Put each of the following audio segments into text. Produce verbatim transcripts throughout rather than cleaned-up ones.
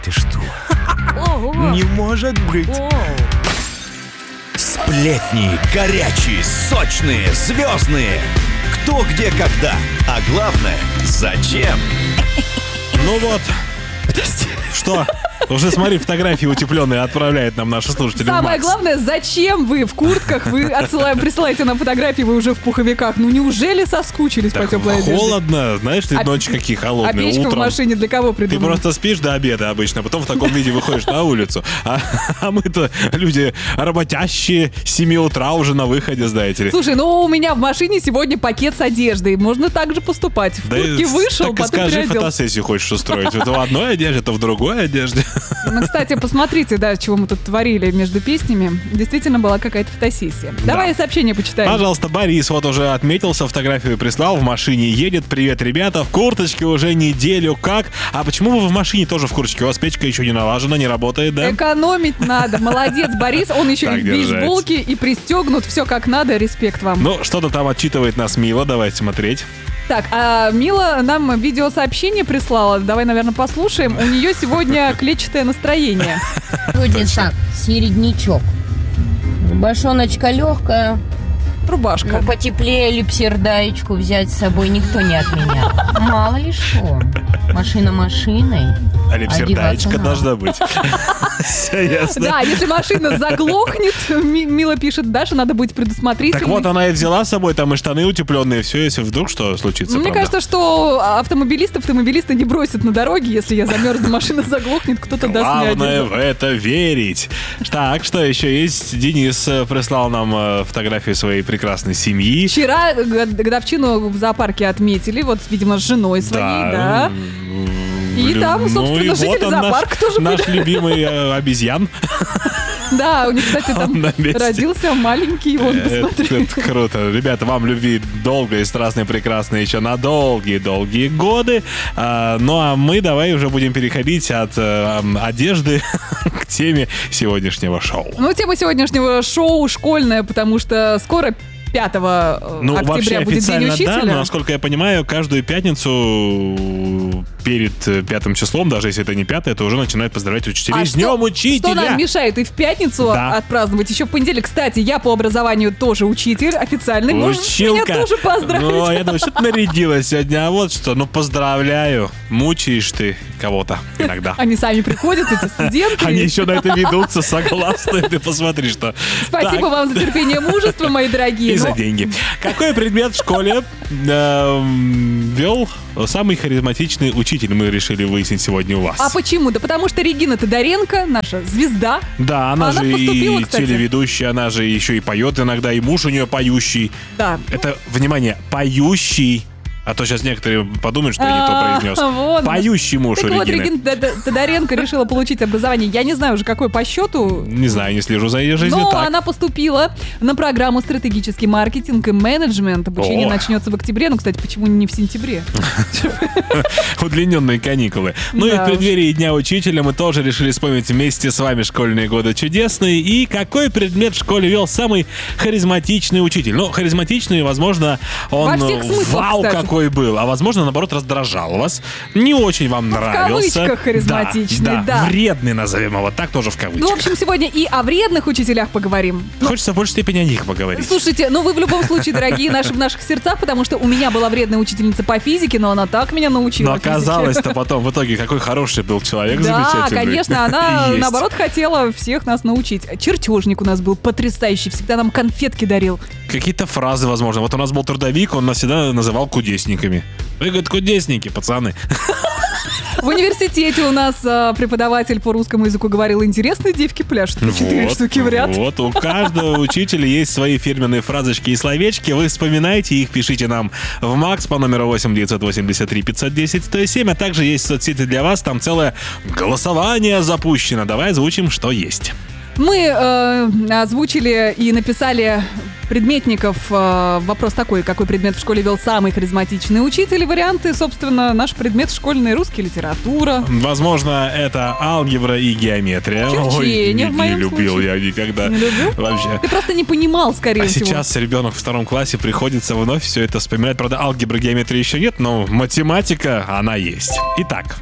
Ты что? Не может быть. Сплетни горячие, сочные, звездные. Кто, где, когда. А главное, зачем? Ну вот. Что? Уже смотри, фотографии утепленные отправляет нам наши слушатели. Самое главное, зачем вы в куртках? Вы отсылаем, присылаете нам фотографии, вы уже в пуховиках. Ну неужели соскучились так по теплой одежде? Холодно, знаешь, ты а, ночи какие холодные. А печка утром. в машине для кого придумана? Ты просто спишь до обеда обычно, потом в таком виде выходишь на улицу. А, а мы-то люди работящие, с семи утра уже на выходе, знаете ли. Слушай, ну у меня в машине сегодня пакет с одеждой. Можно так же поступать. В куртке да вышел, так потом скажи, переоделся. Фотосессию хочешь устроить. Это в одной одежде, то в другой одежде. Ну, кстати, посмотрите, да, чего мы тут творили между песнями. Действительно была какая-то фотосессия. Да. Давай сообщение почитаем. Пожалуйста, Борис вот уже отметился, фотографию прислал, в машине едет. Привет, ребята, в курточке уже неделю. Как? А почему вы в машине тоже в курточке? У вас печка еще не налажена, не работает, да? Экономить надо. Молодец, Борис. Он еще и в бейсболке, и пристегнут. Все как надо. Респект вам. Ну, что-то там отчитывает нас Мила. Давайте смотреть. Так, а Мила нам видеосообщение прислала. Давай, наверное, послушаем. У нее сегодня клетчатое настроение. Сегодня так, середнячок. Рубашоночка легкая. Рубашка. Ну, потеплее люпсердаечку взять с собой никто не отменял. Мало ли что. Машина машиной. А люпсердаечка должна быть. Все ясно. Да, если машина заглохнет, Мила пишет, Даша, надо быть предусмотрительной. Так вот, она и взяла с собой там и штаны утепленные, все, если вдруг что случится. Мне кажется, что автомобилисты автомобилисты не бросят на дороге, если я замерзну, машина заглохнет, кто-то даст мне одежду. Главное в это верить. Так, что еще есть? Денис прислал нам фотографию своей прекрасной семьи. Вчера годовщину в зоопарке отметили, вот, видимо, с женой своей, да. И там, собственно, ну, и жители вот зоопарка наш, тоже были. Наш любимый э, обезьян. Да, у них, кстати, там родился маленький, вон, посмотри. Это круто. Ребята, вам любви долгой, страстной, прекрасной еще на долгие-долгие годы. А, ну, а мы давай уже будем переходить от а, одежды к теме сегодняшнего шоу. Ну, тема сегодняшнего шоу школьная, потому что скоро пятого ну, октября будет День учителя. Да, но, насколько я понимаю, каждую пятницу перед пятым числом, даже если это не пятое, то уже начинают поздравлять учителей а с что, Днем Учителя. Что нам мешает и в пятницу да. отпраздновать, еще в понедельник. Кстати, я по образованию тоже учитель официальный. Училка. Можешь меня тоже поздравить. Ну, я думаю, что ты нарядилась сегодня. А вот что, ну поздравляю. Мучаешь ты кого-то иногда. Они сами приходят, эти студенты. Они еще на это ведутся, согласны. Ты посмотри, что. Спасибо вам за терпение, мужество, мои дорогие. И за деньги. Какой предмет в школе э, вел самый харизматичный учитель, мы решили выяснить сегодня у вас. А почему? Да потому что Регина Тодоренко, наша звезда. Да, она, она же и кстати. телеведущая, она же еще и поет иногда, и муж у нее поющий. Да. Это, внимание, поющий. А то сейчас некоторые подумают, что я не то произнес. Вот. Поющий муж так у вот, Регины. Регина Тодоренко решила получить образование. Я не знаю уже, какой по счету. Не знаю, не слежу за ее жизнью. Но так. она поступила на программу «Стратегический маркетинг и менеджмент». Обучение О. начнется в октябре. Ну, кстати, почему не в сентябре? Удлиненные каникулы. Ну и в преддверии Дня Учителя мы тоже решили вспомнить вместе с вами школьные годы чудесные. И какой предмет в школе вел самый харизматичный учитель? Ну, харизматичный, возможно, он вау какой был, а возможно, наоборот, раздражал вас, не очень вам нравился. В кавычках харизматичный, да, да. да. Вредный, назовем его так, тоже в кавычках. Ну, в общем, сегодня и о вредных учителях поговорим. Хочется в большей степени о них поговорить. Слушайте, ну вы в любом случае, дорогие наши, в наших сердцах, потому что у меня была вредная учительница по физике, но она так меня научила. Но оказалось-то потом в итоге, какой хороший был человек, да, замечательный. Да, конечно, она, наоборот, хотела всех нас научить. Чертежник у нас был потрясающий, всегда нам конфетки дарил. Какие-то фразы, возможно. Вот у нас был трудовик, он нас всегда называл кудесниками. Вы, говорит, кудесники, пацаны. В университете у нас а, преподаватель по русскому языку говорил: интересные девки пляшут. Четыре вот, штуки в ряд. Вот, у каждого учителя есть свои фирменные фразочки и словечки. Вы вспоминайте их, пишите нам в МАКС по номеру восемь девятьсот восемьдесят три пятьсот десять сто семь, а также есть соцсети для вас, там целое голосование запущено. Давай озвучим, что есть. Мы э, озвучили и написали предметников. Э, вопрос такой: какой предмет в школе вел самый харизматичный учитель? Варианты, собственно, наш предмет школьный: русский, литература. Возможно, это алгебра и геометрия. Черчение, Ой, не, в моем не любил случае. я никогда. Не любил? Вообще. Ты просто не понимал, скорее а всего. А сейчас ребенок в втором классе приходится вновь все это вспоминать. Правда, алгебра, геометрии еще нет, но математика, она есть. Итак.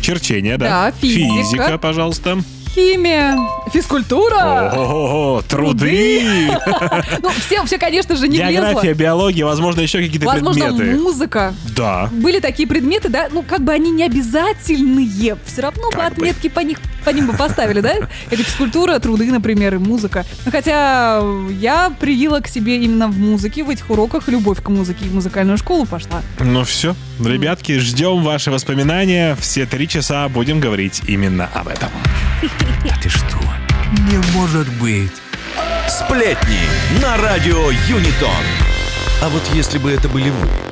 Черчение, да? Да, физика. Физика, пожалуйста. Химия, физкультура. О, труды. Ну, все, все, конечно же, не влезло. География, биология, возможно, еще какие-то Возможно, предметы. музыка. Да. Были такие предметы, да, ну, как бы они не обязательные. Все равно бы Как бы. отметки по, них, по ним бы поставили, да? Это физкультура, труды, например, и музыка. Ну, хотя я привила к себе именно в музыке, в этих уроках, любовь к музыке и в музыкальную школу пошла. Ну все, ребятки, ждем ваши воспоминания. Все три часа будем говорить именно об этом. Да ты что? Не может быть. Сплетни на радио Юнитон. А вот если бы это были вы,